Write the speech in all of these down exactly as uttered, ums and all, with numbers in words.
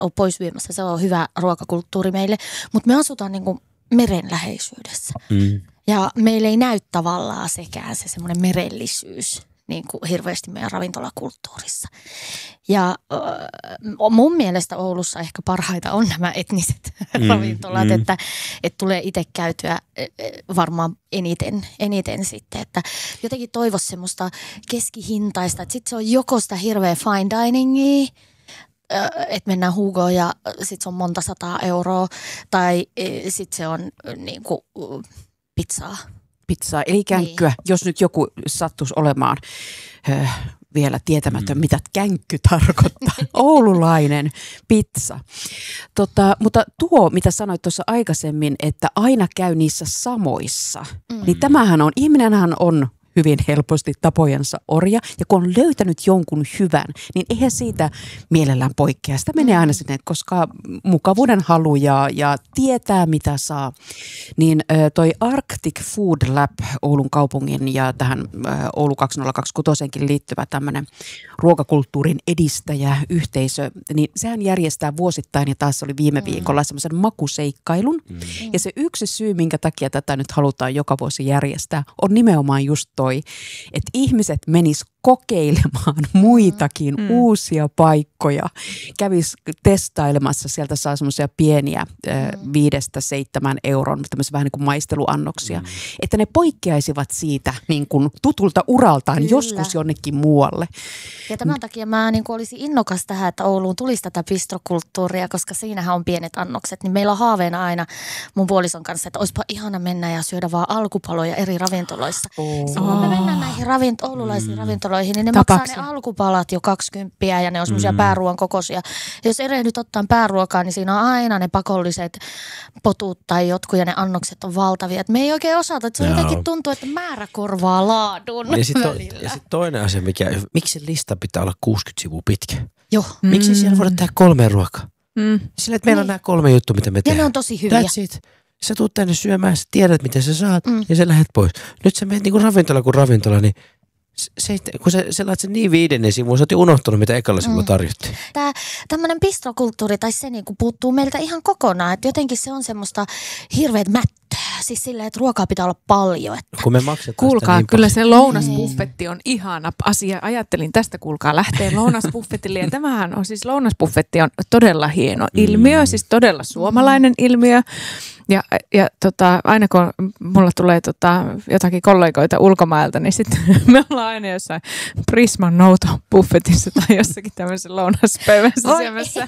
ole pois viemässä. Se on hyvä ruokakulttuuri meille, mutta me asutaan niin kuin meren läheisyydessä. Mm. Ja meillä ei näy tavallaan sekään se semmoinen merellisyys niin kuin hirveästi meidän ravintolakulttuurissa. Ja äh, mun mielestä Oulussa ehkä parhaita on nämä etniset mm, ravintolat, mm. että, että tulee itse käytyä varmaan eniten, eniten sitten. Että jotenkin toivoisi semmoista keskihintaista, että sitten se on joko sitä hirveä fine diningia, äh, että mennään Hugoon ja sitten se on monta sataa euroa, tai äh, sitten se on äh, niin kuin pizzaa. Pizzaa, ei känkkyä, niin. Jos nyt joku sattuisi olemaan äh, vielä tietämätön, mm. mitä känkky tarkoittaa. Oululainen pizza. Tota, mutta tuo, mitä sanoit tuossa aikaisemmin, että aina käy niissä samoissa, mm. niin tämähän on, ihminenhän on hyvin helposti tapojensa orja, ja kun on löytänyt jonkun hyvän, niin eihän siitä mielellään poikkea. Sitä menee aina sinne, koska mukavuuden halu ja, ja tietää mitä saa. Niin toi Arctic Food Lab Oulun kaupungin ja tähän Oulu kaksituhattakaksikymmentäkuusi liittyvä tämmöinen ruokakulttuurin edistäjäyhteisö, niin sehän järjestää vuosittain, ja taas oli viime viikolla semmoisen makuseikkailun. Mm. Ja se yksi syy, minkä takia tätä nyt halutaan joka vuosi järjestää, on nimenomaan just toi, että ihmiset menis kokeilemaan muitakin mm. uusia paikkoja. Kävis testailemassa, sieltä saa semmoisia pieniä mm. viidestä seitsemän euron, tämmöisiä vähän niin kuin maisteluannoksia. Mm. Että ne poikkeaisivat siitä niin kuin tutulta uraltaan Kyllä. joskus jonnekin muualle. Ja tämän takia mä niin kuin olisin innokas tähän, että Ouluun tulisi tätä bistrokulttuuria, koska siinähän on pienet annokset. Niin meillä on haaveena aina mun puolison kanssa, että olisipa ihana mennä ja syödä vaan alkupaloja eri ravintoloissa. Oh. Sitten kun me mennään näihin ravint- oululaisiin mm. ravintoloihin, niin ne Tapaksi. maksaa ne alkupalat jo kaksikymmentä ja ne on semmoisia mm. pääruoan kokoisia. Ja jos erehdyt ottaa pääruokaa, niin siinä on aina ne pakolliset potut tai jotkut ja ne annokset on valtavia. Et me ei oikein osata, että se no. jotenkin tuntuu, että määrä korvaa laadun ja sitten to, sit toinen asia, mikä, miksi se lista pitää olla kuusikymmentä sivua pitkä? Joo. Miksi mm. siellä voidaan tehdä kolme ruokaa? Mm. Sillä, että meillä niin. on nämä kolme juttua, mitä me ja tehdään. Ja ne on tosi hyviä. That's it. Sä tuut tänne syömään, sä tiedät, mitä sä saat mm. ja sä lähdet pois. Nyt sä menet niin kuin ravintola kuin ravintola, niin Se, kun sä, sä laat sen niin viidennen sivuun, sä oot jo unohtanut, mitä ekalla sivulla tarjottiin. Tää tämmönen bistrokulttuuri tai se niinku puuttuu meiltä ihan kokonaan. Että jotenkin se on semmoista hirveät mättöä. Siis silleen, että ruokaa pitää olla paljon. Että... Kun me maksetaan kuulkaa, niin kyllä se lounasbuffetti on ihana asia. Ajattelin tästä, kuulkaa, lähtee lounasbuffetille. Ja tämähän on siis, lounasbuffetti on todella hieno ilmiö, mm. siis todella suomalainen mm. ilmiö. Ja, ja tota, aina kun mulla tulee tota, jotakin kollegoita ulkomailta, niin sitten me ollaan aina jossain Prisman noutobuffetissa tai jossakin tämmöisessä lounaspäivässä syömässä.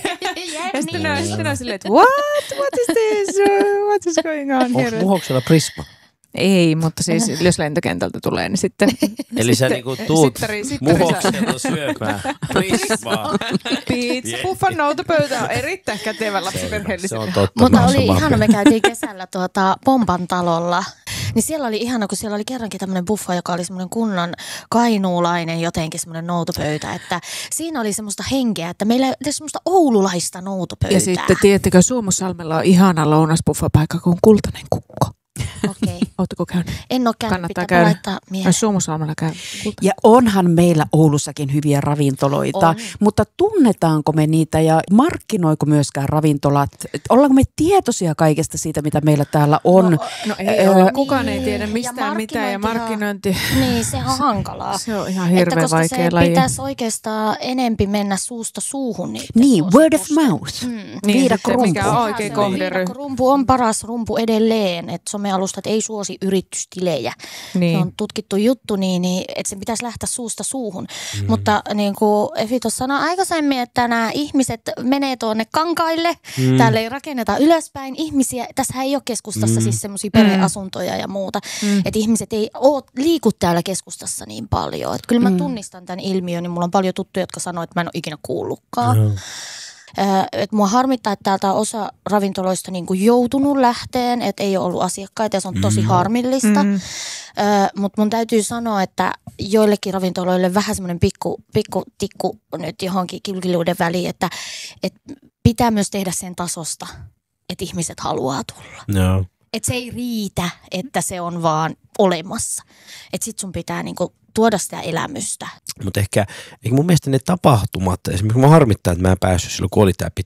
Ja sitten ne on, sitten ne on silleen, että what? What is this? What is going on here? Onko Muhoksella Prisma? Ei, mutta siis jos lentokentältä tulee, niin sitten... Eli sä niinku tuut Muhoksella syömään Prismaa. Pizza, buffan noutopöytä on erittäin kätevä lapsiperheellisellä. Mutta oli ihana, me käytiin kesällä tuota Pompan talolla. Niin siellä oli ihana, kun siellä oli kerrankin tämmöinen buffa, joka oli semmoinen kunnon kainuulainen jotenkin semmoinen noutopöytä. Että siinä oli semmoista henkeä, että meillä ei ole semmoista oululaista noutopöytää. Ja sitten tiedättekö, Suomussalmella on ihana lounasbuffapaikka kuin Kultainen kukko. Okei. Oletteko käynyt? En ole käynyt, Kannattaa pitää käydä. laittaa mieleen. Suomussalmella käy. Ja onhan meillä Oulussakin hyviä ravintoloita, on. Mutta tunnetaanko me niitä ja markkinoiko myöskään ravintolat? Ollaanko me tietoisia kaikesta siitä, mitä meillä täällä on? No, no ei öö, ole. Kukaan ei tiedä mistään mitään ja markkinointi. Niin, se on hankalaa. Se on ihan hirveän vaikea laji. Koska se pitäisi oikeastaan enempi mennä suusta suuhun. Niin, word of mouth. Mm. Niin, viidakkorumpu. Mikä on oikein kohderyhmä. Viidakkorumpu on paras rumpu edelleen, että somealustat ei suosi yritystilejä. Niin. Se on tutkittu juttu, niin, niin että sen pitäisi lähteä suusta suuhun. Mm. Mutta niin kuin Efi tuossa sanoi aikaisemmin, että nämä ihmiset menee tuonne kankaille. Mm. Täällä ei rakenneta ylöspäin ihmisiä. Tässä ei ole keskustassa mm. siis semmoisia perheasuntoja ja muuta. Mm. Että ihmiset ei ole, liiku täällä keskustassa niin paljon. Että kyllä mä mm. tunnistan tämän ilmiön, niin mulla on paljon tuttuja, jotka sanoo, että mä en ole ikinä kuullutkaan. Mm. Että mua harmittaa, että täältä on osa ravintoloista niin kuin joutunut lähteen, että ei ole ollut asiakkaita ja se on tosi harmillista. Mm. Mutta mun täytyy sanoa, että joillekin ravintoloille vähän semmoinen pikku, pikku tikku nyt johonkin kilkiluiden väliin, että, että pitää myös tehdä sen tasosta, että ihmiset haluaa tulla. No. Että se ei riitä, että se on vaan olemassa. Että sit sun pitää niinku tuoda sitä elämystä. Mutta ehkä, ehkä mun mielestä ne tapahtumat, esimerkiksi mä harmittaa, että mä en päässyt silloin, kun oli tää